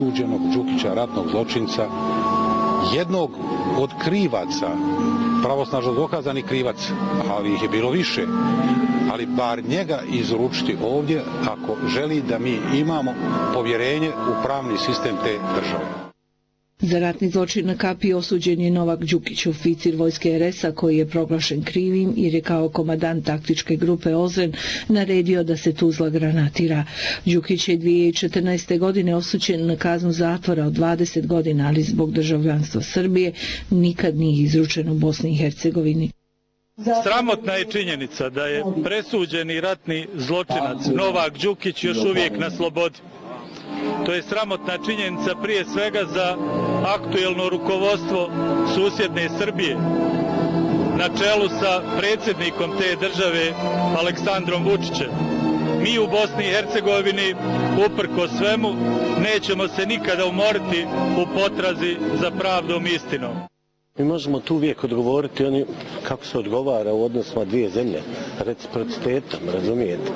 Suđenog Đukića, ratnog zločinca, jednog od krivaca, pravosnažno dokazani krivac, ali ih je bilo više, ali bar njega izručiti ovdje ako želi da mi imamo povjerenje u pravni sistem te države. Za ratni zločin na Kapiji osuđen je Novak Đukić, oficir vojske RS-a koji je proglašen krivim jer je kao komandant taktičke grupe Ozren naredio da se Tuzla granatira. Đukić je 2014. godine osuđen na kaznu zatvora od 20 godina, ali zbog državljanstva Srbije nikad nije izručen u Bosni i Hercegovini. Sramotna je činjenica da je presuđeni ratni zločinac Novak Đukić još uvijek na slobodi. To je sramotna činjenica prije svega za aktuelno rukovodstvo susjedne Srbije na čelu sa predsjednikom te države Aleksandrom Vučićem. Mi u Bosni i Hercegovini uprko svemu nećemo se nikada umoriti u potrazi za pravdom i istinom. Mi možemo tu uvijek odgovoriti kako se odgovara u odnosima dvije zemlje, reciprocitetom, razumijete.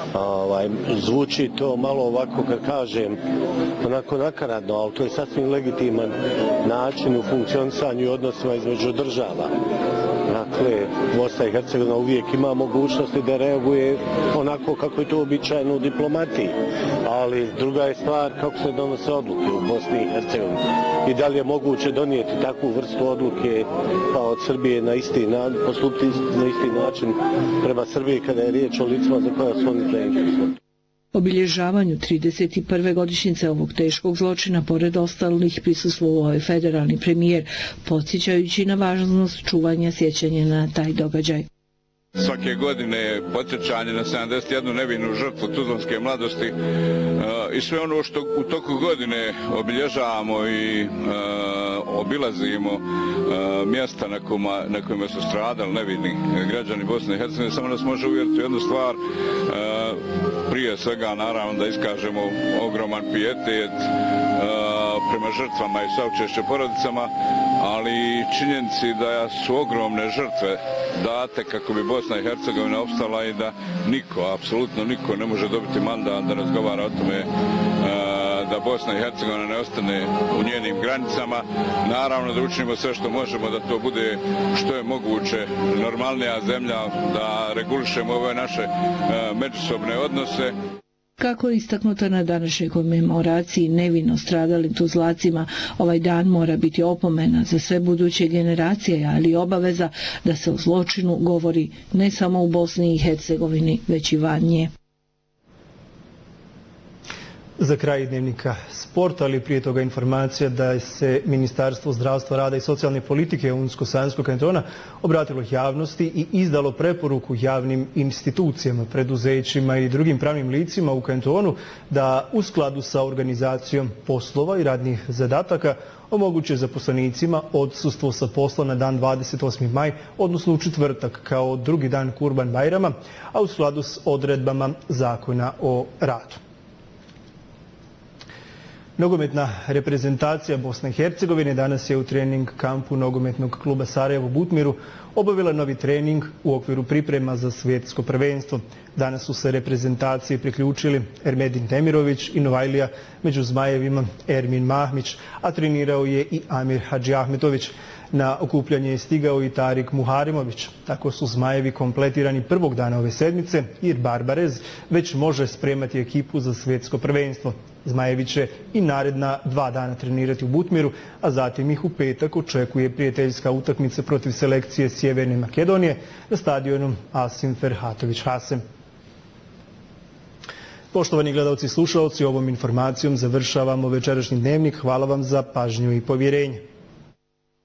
Zvuči to malo ovako, kad kažem, onako nakaradno, ali to je sasvim legitiman način u funkcionisanju i odnosima između država. Dakle, Bosna i Hercegovina uvijek ima mogućnosti da reaguje onako kako je to običajno u diplomatiji, ali druga je stvar kako se donose odluke u Bosni i Hercegovini. I da li je moguće donijeti takvu vrstu odluke pa od Srbije postupiti na isti način prema Srbiji kada je riječ o licima za koja su oni zainteresovani. Obilježavanju 31. godišnjice ovog teškog zločina pored ostalih prisustvovao je federalni premijer, podsjećajući na važnost čuvanja sjećanja na taj događaj. Svake godine podsjećanje na 71 nevinu žrtvu tuzlanske mladosti i sve ono što u toku godine obilježavamo i obilazimo mjesta na kojima su stradali nevini građani Bosne i Hercegovine, samo nas može uvjeriti jednu stvar, prije svega naravno da iskažemo ogroman pijetet prema žrtvama i saučešće porodicama, ali činjenici da su ogromne žrtve date kako bi Bosna i Hercegovina opstala i da niko, apsolutno niko ne može dobiti mandat da razgovara o tome da Bosna i Hercegovina ne ostane u njenim granicama. Naravno da učinimo sve što možemo da to bude što je moguće normalnija zemlja, da regulišemo ove naše međusobne odnose. Kako je istaknuto na današnjoj komemoraciji nevino stradalim Tuzlacima, ovaj dan mora biti opomena za sve buduće generacije, ali i obaveza da se o zločinu govori ne samo u Bosni i Hercegovini, već i van nje. Za kraj dnevnika sport, ali prije toga informacija da se Ministarstvo zdravstva, rada i socijalne politike Unsko-Sanskog kantona obratilo javnosti i izdalo preporuku javnim institucijama, preduzećima i drugim pravnim licima u kantonu da u skladu sa organizacijom poslova i radnih zadataka omoguće zaposlenicima odsustvo sa posla na dan 28. maj, odnosno u četvrtak kao drugi dan Kurban Bajrama, a u skladu s odredbama Zakona o radu. Nogometna reprezentacija Bosne i Hercegovine danas je u trening kampu nogometnog kluba Sarajevo u Butmiru obavila novi trening u okviru priprema za svjetsko prvenstvo. Danas su se reprezentaciji priključili Ermedin Temirović i Novajlija, među zmajevima Ermin Mahmić, a trenirao je i Amir Hadžiahmetović. Na okupljanje je stigao i Tarik Muharimović. Tako su zmajevi kompletirani prvog dana ove sedmice jer Barbarez već može spremati ekipu za svjetsko prvenstvo. Zmajevi će i naredna 2 dana trenirati u Butmiru, a zatim ih u petak očekuje prijateljska utakmica protiv selekcije Sjeverne Makedonije na stadionu Asim Ferhatović Hasem. Poštovani gledalci i slušalci, ovom informacijom završavamo večerašnji dnevnik. Hvala vam za pažnju i povjerenje.